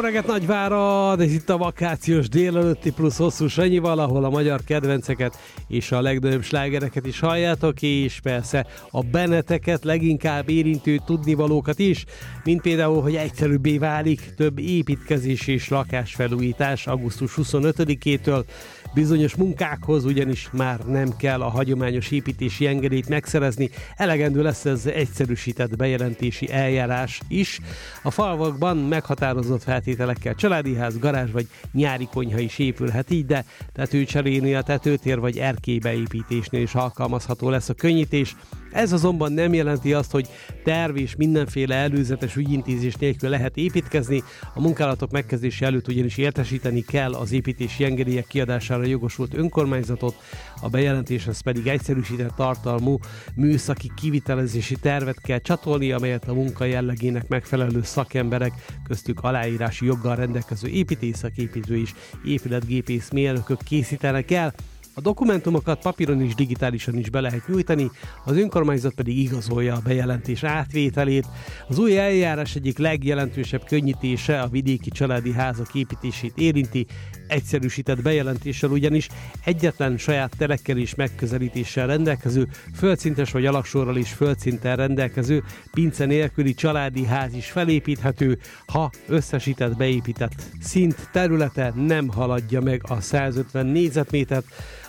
reggelt Nagyvárad, ez itt a vakációs délelőtti plusz hosszú Sanyival, ahol a magyar kedvenceket és a legnagyobb slágereket is halljátok, és persze a benneteket leginkább érintő tudnivalókat is, mint például, hogy egyszerűbbé válik több építkezés és lakásfelújítás augusztus 25-től bizonyos munkákhoz, ugyanis már nem kell a hagyományos építési engedélyt megszerezni, elegendő lesz ez egyszerűsített bejelentési eljárás is. A falvakban meghatározott feltételekkel családi ház, garázs vagy nyári konyha is épülhet így, de tetőcserénél, tetőtér vagy erkélybeépítésnél is alkalmazható lesz a könnyítés. Ez azonban nem jelenti azt, hogy terv és mindenféle előzetes ügyintézés nélkül lehet építkezni. A munkálatok megkezdése előtt ugyanis értesíteni kell az építési engedélyek kiadására jogosult önkormányzatot, a bejelentéshez pedig egyszerűsített tartalmú műszaki kivitelezési tervet kell csatolni, amelyet a munka jellegének megfelelő szakemberek, köztük aláírási joggal rendelkező építészek, építő és épületgépész mérnökök készítenek el. A dokumentumokat papíron és digitálisan is be lehet nyújtani, az önkormányzat pedig igazolja a bejelentés átvételét. Az új eljárás egyik legjelentősebb könnyítése a vidéki családi házak építését érinti, egyszerűsített bejelentéssel ugyanis egyetlen saját telekkel és megközelítéssel rendelkező, földszintes vagy alagsorral és földszinten rendelkező, pince nélküli családi ház is felépíthető, ha összesített beépített szint területe nem haladja meg a 150 négyzetmétert.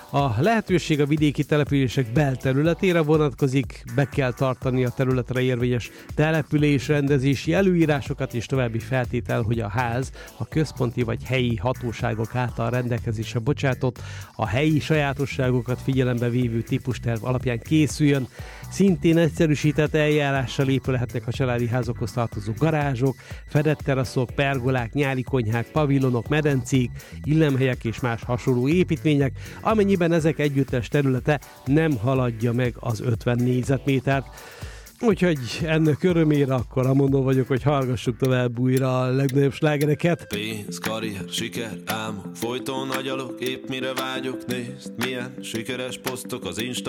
A lehetőség a vidéki települések belterületére vonatkozik, be kell tartani a területre érvényes településrendezési előírásokat, és további feltétel, hogy a ház a központi vagy helyi hatóságok által rendelkezésre bocsátott, a helyi sajátosságokat figyelembe vévő típusterv alapján készüljön. Szintén egyszerűsített eljárással épülhetnek a családi házakhoz tartozó garázsok, fedett teraszok, pergolák, nyári konyhák, pavilonok, medencék, illemhelyek és más hasonló építmények, amennyiben ezek együttes területe nem haladja meg az 50 négyzetmétert. Úgyhogy ennek örömére akkor amondó vagyok, hogy hallgassuk tovább újra a legnagyobb slágereket. Pénz, karrier, siker, álmok, folyton agyalok, épp mire vágyok, nézd, milyen sikeres posztok az Insta